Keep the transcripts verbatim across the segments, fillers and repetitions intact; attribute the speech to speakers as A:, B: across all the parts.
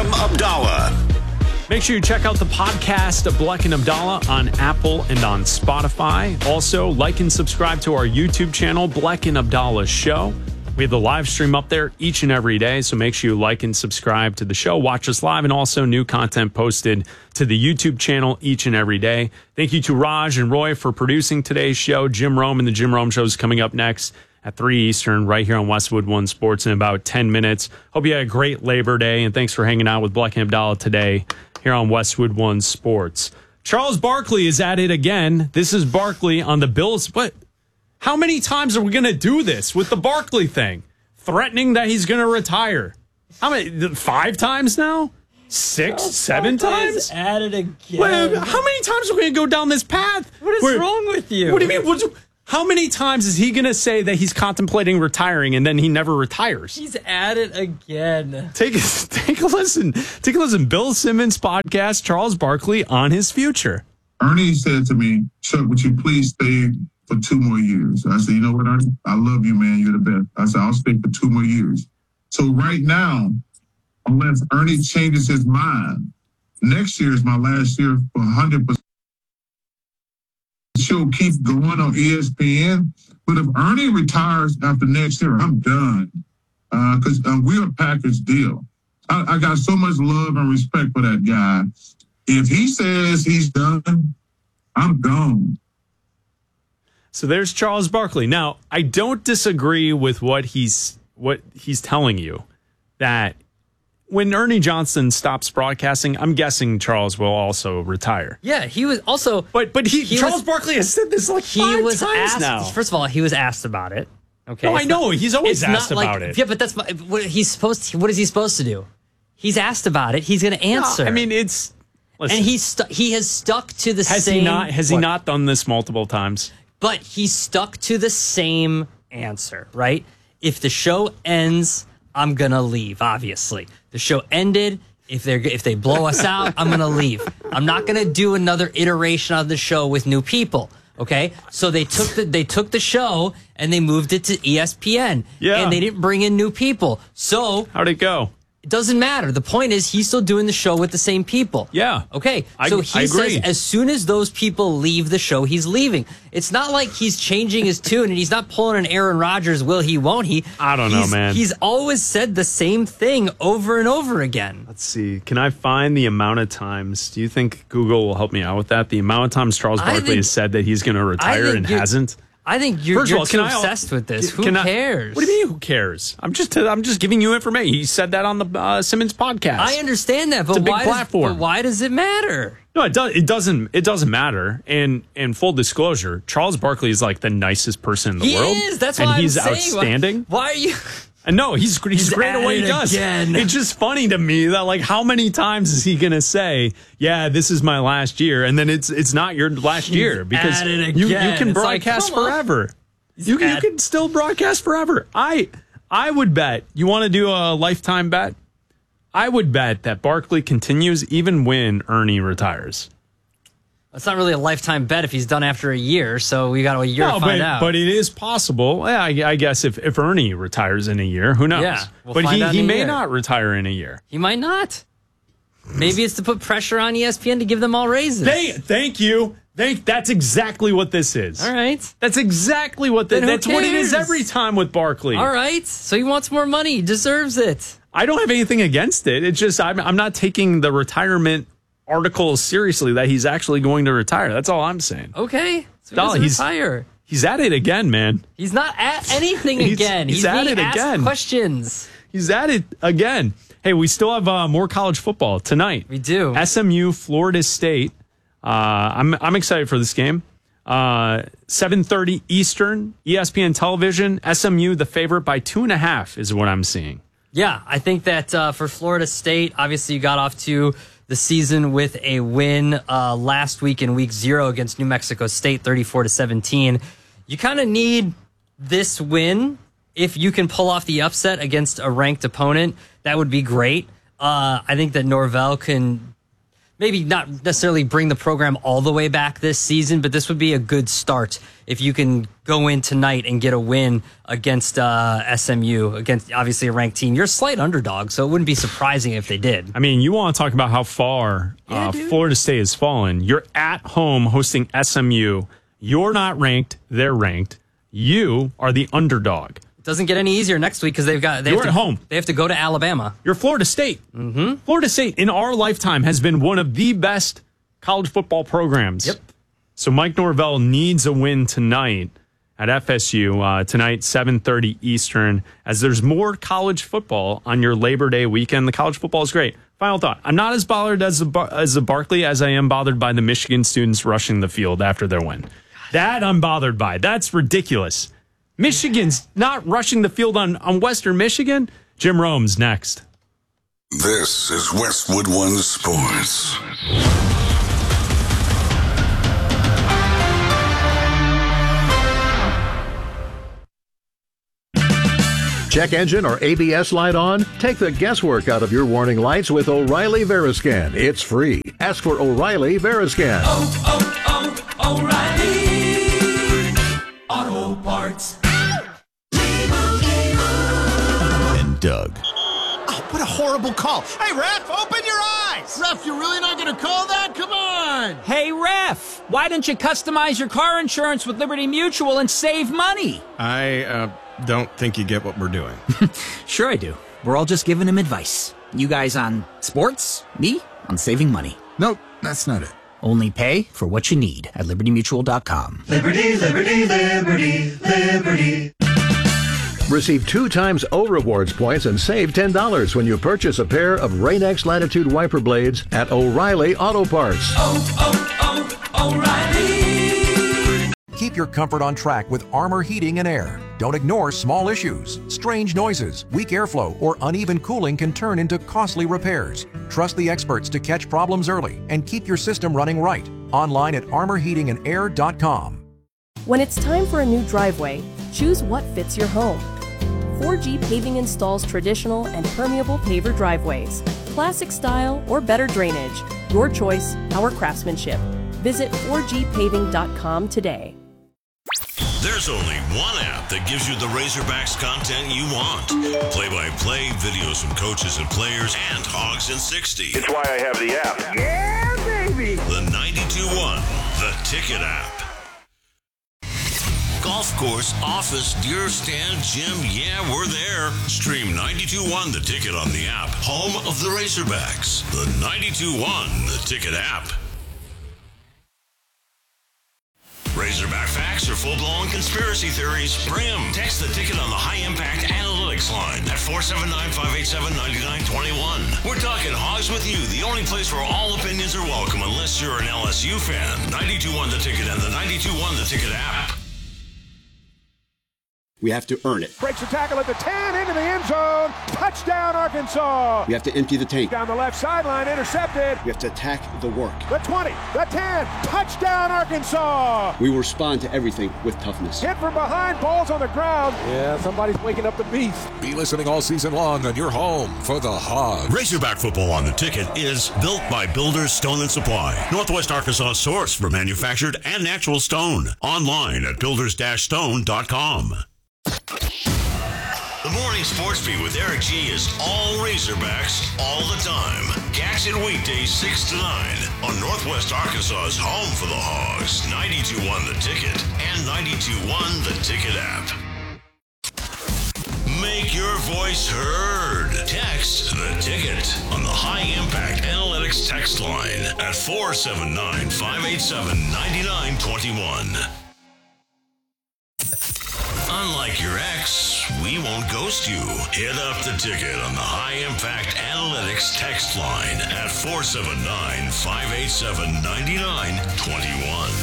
A: Beckham Abdallah.
B: Make sure you check out the podcast of Bleck and Abdallah on Apple and on Spotify. Also, like and subscribe to our YouTube channel, Bleck and Abdallah Show. We have the live stream up there each and every day, so make sure you like and subscribe to the show. Watch us live, and also new content posted to the YouTube channel each and every day. Thank you to Raj and Roy for producing today's show. Jim Rome and the Jim Rome Show is coming up next at three Eastern right here on Westwood One Sports in about ten minutes. Hope you had a great Labor Day, and thanks for hanging out with Bleck and Abdallah today here on Westwood One Sports. Charles Barkley is at it again. This is Barkley on the Bills. What? How many times are we going to do this with the Barkley thing? Threatening that he's going to retire. How many? Five times now? Six? Charles seven
C: Barkley's
B: times?
C: At it again.
B: Wait, how many times are we going to go down this path?
C: What is
B: Where,
C: wrong with you?
B: What do you mean? What's, how many times is he going to say that he's contemplating retiring and then he never retires?
C: He's at it again.
B: Take, take a listen. Take a listen. Bill Simmons podcast, Charles Barkley on his future.
D: Ernie said to me, Chuck, would you please stay for two more years? I said, you know what, Ernie? I love you, man. You're the best. I said, I'll stay for two more years. So right now, unless Ernie changes his mind, next year is my last year for one hundred percent. Show keeps going on E S P N. But if Ernie retires after next year, I'm done. Because uh, uh, we're a package deal. I, I got so much love and respect for that guy. If he says he's done, I'm gone.
B: So there's Charles Barkley. Now, I don't disagree with what he's what he's telling you, that when Ernie Johnson stops broadcasting, I'm guessing Charles will also retire.
C: Yeah, he was also...
B: But but he,
C: he
B: Charles
C: was,
B: Barkley has said this like five
C: he was
B: times
C: asked,
B: now.
C: First of all, he was asked about it. Okay,
B: no, I know.
C: Not,
B: he's always asked
C: like,
B: about it.
C: Yeah, but that's what he's supposed to, what is he supposed to do? He's asked about it. He's going to answer.
B: No, I mean, it's... Listen,
C: and he's stu- he has stuck to the
B: has
C: same...
B: He not, has
C: what?
B: he not done this multiple times?
C: But he stuck to the same answer, right? If the show ends, I'm going to leave, obviously. The show ended. If they if they blow us out, I'm going to leave. I'm not going to do another iteration of the show with new people, okay? So they took the they took the show and they moved it to E S P N.
B: Yeah.
C: And they didn't bring in new people. So
B: how'd it go?
C: It doesn't matter. The point is he's still doing the show with the same people.
B: Yeah.
C: Okay.
B: I,
C: so he
B: I agree.
C: says as soon as those people leave the show, he's leaving. It's not like he's changing his tune and he's not pulling an Aaron Rodgers, will he, won't he?
B: I don't
C: he's,
B: know, man.
C: He's always said the same thing over and over again.
B: Let's see. Can I find the amount of times? Do you think Google will help me out with that? The amount of times Charles Barkley
C: think,
B: has said that he's going to retire and hasn't?
C: I think you're,
B: First
C: you're
B: of all,
C: too
B: can I,
C: obsessed with this. Who
B: can I,
C: cares?
B: What do you mean, who cares? I'm just I'm just giving you information. He said that on the uh, Simmons podcast.
C: I understand that, but,
B: it's a big
C: why,
B: platform.
C: Does, but why does it matter?
B: No, it, does, it doesn't. It doesn't matter. And and full disclosure, Charles Barkley is like the nicest person in the
C: he
B: world.
C: He is. That's
B: and
C: why
B: he's
C: I'm saying,
B: outstanding.
C: Why, why are you...
B: And no, he's he's,
C: He's
B: great at what he does.
C: Again.
B: It's just funny to me that like how many times is he gonna say, "Yeah, this is my last year," and then it's it's not your last
C: he's
B: year because
C: at it
B: you you
C: again.
B: can
C: It's
B: broadcast
C: like, come on.
B: forever. You can, you can still broadcast forever. I I would bet. You want to do a lifetime bet? I would bet that Barkley continues even when Ernie retires.
C: It's not really a lifetime bet if he's done after a year, so we got a year
B: No,
C: to find
B: but,
C: out.
B: but it is possible. Yeah, I, I guess if, if Ernie retires in a year, who knows?
C: Yeah, we'll
B: but
C: find
B: he,
C: out in
B: he
C: a
B: may
C: year.
B: not retire in a year.
C: He might not. Maybe it's to put pressure on E S P N to give them all raises.
B: They, thank you. Thank. That's exactly what this is.
C: All right.
B: That's exactly what the,
C: Then who
B: that's what it is
C: cares?
B: every time with Barkley.
C: All right. So he wants more money. He deserves it.
B: I don't have anything against it. It's just I'm I'm not taking the retirement article seriously that he's actually going to retire. That's all I'm saying.
C: Okay. So he
B: Dolly,
C: doesn't
B: he's-
C: retire.
B: He's at it again, man.
C: He's not at anything
B: He's-
C: again.
B: he's
C: He's,
B: at
C: being
B: it
C: asked
B: again.
C: questions.
B: He's at it again. Hey, we still have uh, more college football tonight.
C: We do.
B: S M U, Florida State. Uh, I'm I'm excited for this game. Uh, seven thirty Eastern, E S P N Television. S M U, the favorite by two and a half, is what I'm seeing.
C: Yeah, I think that uh, for Florida State, obviously you got off to the season with a win uh, last week in week zero against New Mexico State, thirty-four to seventeen. You kind of need this win. If you can pull off the upset against a ranked opponent, that would be great. Uh, I think that Norvell can maybe not necessarily bring the program all the way back this season, but this would be a good start if you can go in tonight and get a win against uh, S M U, against obviously a ranked team. You're a slight underdog, so it wouldn't be surprising if they did.
B: I mean, you want to talk about how far
C: Yeah,
B: uh,
C: dude.
B: Florida State has fallen. You're at home hosting S M U. You're not ranked. They're ranked. You are the underdog.
C: It doesn't get any easier next week because they've got they
B: You're
C: have to,
B: at home.
C: They have to go to Alabama.
B: You're Florida State. Mm-hmm. Florida State, in our lifetime, has been one of the best college football programs.
C: Yep.
B: So Mike Norvell needs a win tonight at F S U, uh, tonight, seven thirty Eastern, as there's more college football on your Labor Day weekend. The college football is great. Final thought. I'm not as bothered as a, as a Barkley as I am bothered by the Michigan students rushing the field after their win. That I'm bothered by. That's ridiculous. Michigan's not rushing the field on, on Western Michigan. Jim Rome's next.
A: This is Westwood One Sports.
E: Check engine or A B S light on? Take the guesswork out of your warning lights with O'Reilly Veriscan. It's free. Ask for O'Reilly Veriscan.
F: Oh, oh, oh, O'Reilly Auto Parts.
G: And Doug.
H: Oh, what a horrible call. Hey, ref, open your eyes. Ref, you're really not going to call that? Come on.
I: Hey, ref, why don't you customize your car insurance with Liberty Mutual and save money?
J: I uh, don't think you get what we're doing.
I: Sure I do. We're all just giving him advice. You guys on sports, me on saving money.
G: Nope, that's not it.
I: Only pay for what you need at liberty mutual dot com.
F: Liberty, liberty, liberty, liberty.
E: Receive two times O Rewards points and save ten dollars when you purchase a pair of Rain-X Latitude wiper blades at O'Reilly Auto Parts.
F: Oh, oh, oh, O'Reilly.
K: Keep your comfort on track with Armor Heating and Air. Don't ignore small issues. Strange noises, weak airflow, or uneven cooling can turn into costly repairs. Trust the experts to catch problems early and keep your system running right. Online at armor heating and air dot com.
L: When it's time for a new driveway, choose what fits your home. four G Paving installs traditional and permeable paver driveways, classic style or better drainage. Your choice, our craftsmanship. Visit four G paving dot com today.
M: There's only one app that gives you the Razorbacks content you want. Play-by-play, videos from coaches and players, and Hogs in sixty.
N: It's why I have the app.
F: Yeah, baby.
M: The ninety-two one, The Ticket app. Golf course, office, deer stand, gym, yeah, we're there. Stream ninety-two one The Ticket on the app. Home of the Razorbacks. The ninety-two one The Ticket app. Razorback facts or full-blown conspiracy theories? Bring them. Text The Ticket on the High Impact Analytics line at four seven nine, five eight seven, nine nine two one. We're talking Hogs with you, the only place where all opinions are welcome unless you're an L S U fan. ninety-two one The Ticket and the ninety-two one The Ticket app.
O: We have to earn it.
P: Breaks the tackle at the ten, into the end zone. Touchdown, Arkansas.
O: We have to empty the tank.
P: Down the left sideline, intercepted.
O: We have to attack the work.
P: The twenty, the ten, touchdown, Arkansas.
O: We will respond to everything with toughness.
P: Hit from behind, balls on the ground. Yeah, somebody's waking up the beast.
G: Be listening all season long on your home for the Hogs.
M: Razorback football on The Ticket is built by Builders Stone and Supply, Northwest Arkansas source for manufactured and natural stone. Online at builders dash stone dot com. The Morning Sports Beat with Eric G is all Razorbacks all the time. Catch it weekdays six to nine on Northwest Arkansas's home for the Hogs, ninety-two one The Ticket and ninety-two one The Ticket app. Make your voice heard. Text The Ticket on the High Impact Analytics text line at four seven nine, five eight seven, nine nine two one. Unlike your ex, we won't ghost you. Hit up The Ticket on the High Impact Analytics text line at four seven nine, five eight seven, nine nine two one.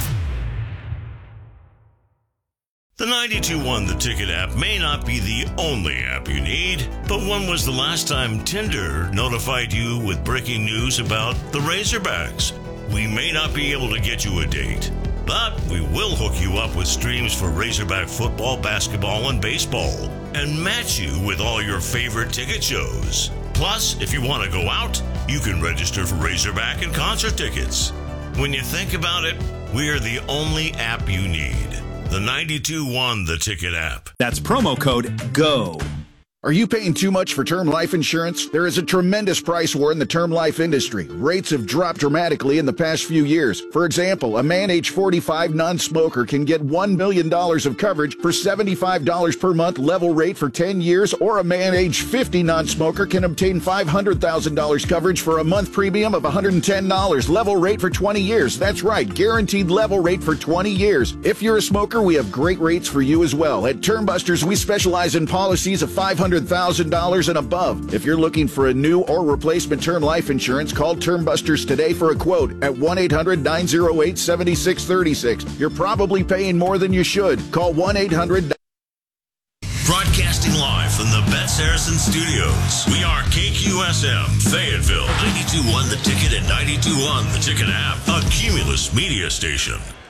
M: The ninety-two one The Ticket app may not be the only app you need, but when was the last time Tinder notified you with breaking news about the Razorbacks? We may not be able to get you a date, but we will hook you up with streams for Razorback football, basketball, and baseball, and match you with all your favorite ticket shows. Plus, Plus, if you want to go out, you can register for Razorback and concert tickets. When you think about it, we are the only app you need. The ninety-two one The Ticket app.
N: That's promo code GO.
Q: Are you paying too much for term life insurance? There is a tremendous price war in the term life industry. Rates have dropped dramatically in the past few years. For example, a man age forty-five non-smoker can get one million dollars of coverage for seventy-five dollars per month level rate for ten years, or a man age fifty non-smoker can obtain five hundred thousand dollars coverage for a month premium of one hundred ten dollars level rate for twenty years. That's right, guaranteed level rate for twenty years. If you're a smoker, we have great rates for you as well. At Term Busters, we specialize in policies of five hundred thousand dollars and above. If you're looking for a new or replacement term life insurance, call Term Busters today for a quote at one eight hundred nine oh eight seven six three six. You're probably paying more than you should. Call one eight hundred.
M: Broadcasting live from the Bet Saracen Studios. We are K Q S M, Fayetteville, ninety-two one The Ticket and ninety-two one The Ticket app, a Cumulus media station.